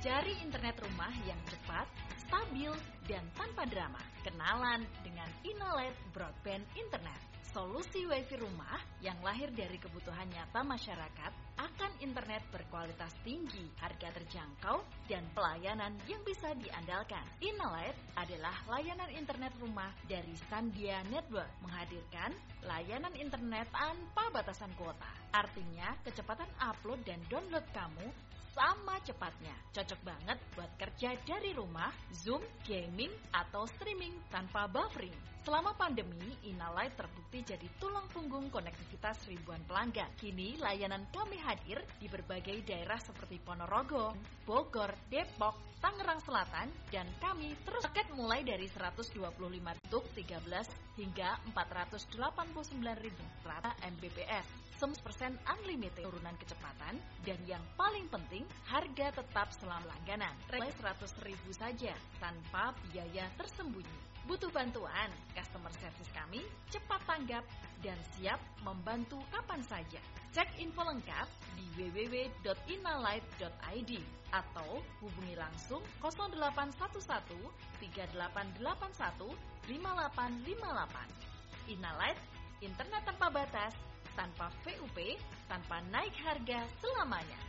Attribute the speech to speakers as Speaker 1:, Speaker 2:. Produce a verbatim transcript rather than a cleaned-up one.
Speaker 1: Cari internet rumah yang cepat, stabil, dan tanpa drama. Kenalan dengan Inalight Broadband Internet. Solusi WiFi rumah yang lahir dari kebutuhan nyata masyarakat akan internet berkualitas tinggi, harga terjangkau, dan pelayanan yang bisa diandalkan. Inalight adalah layanan internet rumah dari Sandia Network, menghadirkan layanan internet tanpa batasan kuota. Artinya, kecepatan upload dan download kamu sama cepatnya. Cocok banget buat kerja dari rumah, Zoom, gaming, atau streaming tanpa buffering. Selama pandemi, Inalight terbukti jadi tulang punggung konektivitas ribuan pelanggan. Kini, layanan kami hadir di berbagai daerah seperti Ponorogo, Bogor, Depok, Tangerang Selatan, dan kami terus paket mulai dari seratus dua puluh lima untuk tiga belas hingga empat ratus delapan puluh sembilan ribu rata Mbps. seratus persen unlimited turunan kecepatan, dan yang paling penting, harga tetap selama langganan. Mulai seratus ribu saja, tanpa biaya tersembunyi. Butuh bantuan? Customer service kami cepat tanggap dan siap membantu kapan saja. Cek info lengkap di w w w dot inalight dot i d atau hubungi langsung nol delapan satu satu tiga delapan delapan satu lima delapan lima delapan. Inalight, internet tanpa batas, tanpa V U P, tanpa naik harga selamanya.